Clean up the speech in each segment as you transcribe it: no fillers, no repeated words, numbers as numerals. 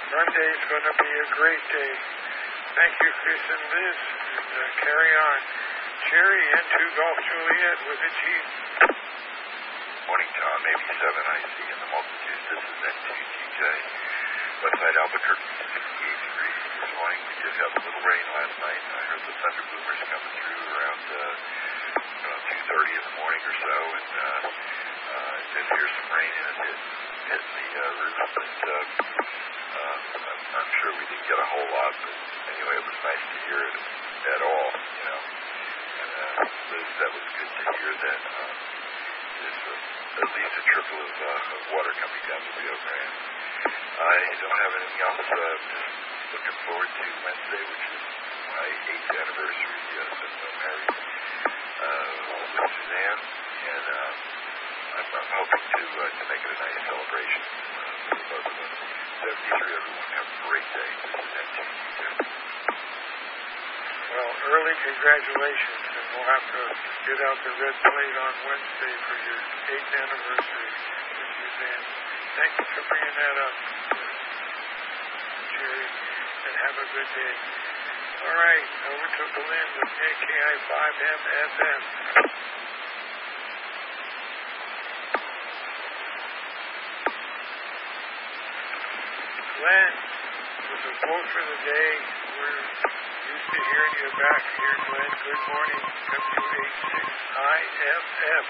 Monday's going to be a great day. Thank you, Chris and Liz. And carry on. Jerry into Golf Juliet with a G. Morning, Tom. 87IC in the multitude. This is N2GJ. Westside Albuquerque, 68 degrees this morning. We did have a little rain last night. I heard the thunder boomers coming through around 2:30 in the morning or so, and I did hear some rain in it hitting the roof, but I'm sure we didn't get a whole lot, but anyway, it was nice to hear it at all, you know, and Liz, that was good to hear that there's at least a trickle of water coming down the Rio Grande. I don't have anything else, just looking forward to Wednesday, which is my 8th anniversary since I'm married with Suzanne, and I'm hoping to make it a nice celebration for both of us. 73, everyone have a great day. This is NTG. Well, early congratulations, and we'll have to get out the red plate on Wednesday for your 8th anniversary with Suzanne. Thank you for bringing that up, Jerry, and have a good day. All right, over to Glenn with AKI 5M FM. Glenn, with a quote for the day, we're used to hearing you back here, Glenn. Good morning, WA6IFF.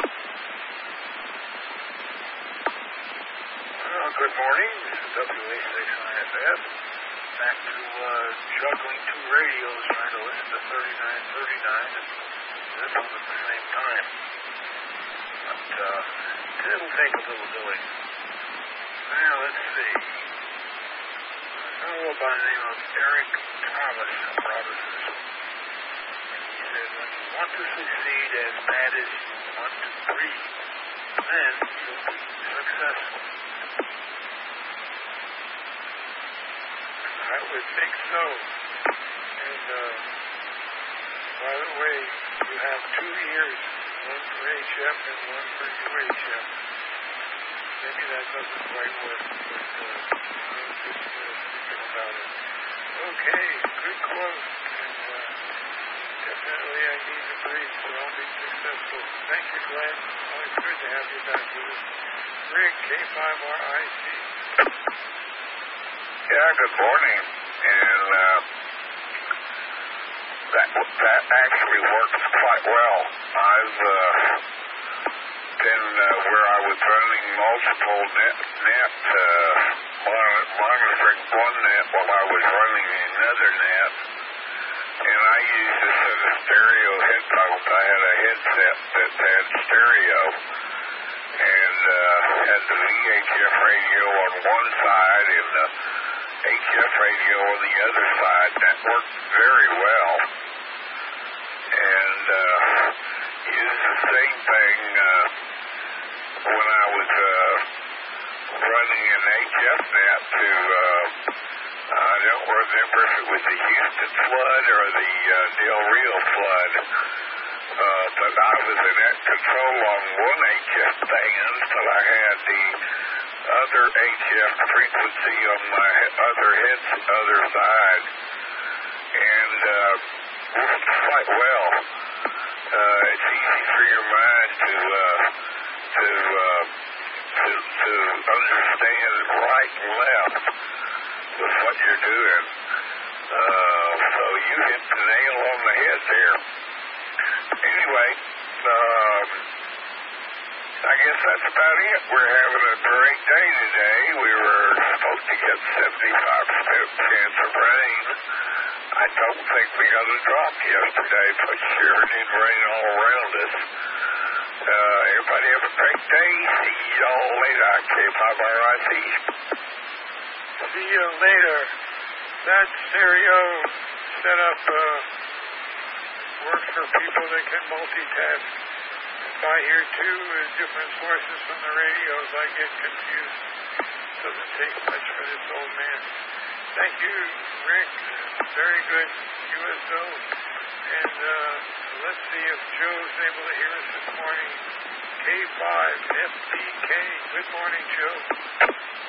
Well, good morning. This is WA6IFF. Back to juggling two radios, trying to listen to 3939 and this one at the same time. But it'll take a little doing. Well, let's see. A fellow by the name of Eric Thomas brought us this one. He said, when you want to succeed as bad as you want to breathe, then you'll be successful. I would think so. And by the way, you have 2 ears, one for HF and one for UHF. Maybe that doesn't quite work, but I'm just thinking about it. Okay, good quote. And definitely I need to breathe, so I'll be successful. Thank you, Glenn. Always good to have you back with us. Rick, K5RIC. Yeah, good morning. And that actually works quite well. I've been where I was running multiple net monitoring one net while I was running another net. And I used this as a stereo headphones. I had a headset that had stereo and had the VHF radio on one side and the HF radio on the other side. That worked very well. And used the same thing when I was running an HF net to, I don't remember if it was the Houston flood or the Del Rio flood, but I was in net control on one HF band, but I had the other HF frequency on my other side, and worked quite well. It's easy for your mind to understand right and left with what you're doing. So you hit the nail on the head there. Anyway, I guess that's about it. We're having a great day today. We were supposed to get 75% chance of rain. I don't think we got a drop yesterday, but sure did rain all around us. Everybody have a great day. See y'all later. K5RIC. See you later. That stereo setup works for people that can multitask. If I hear two different sources from the radios, I get confused. Doesn't take much for this old man. Thank you, Rick. Very good, USO. And let's see if Joe's able to hear us this morning. K5FBK. Good morning, Joe.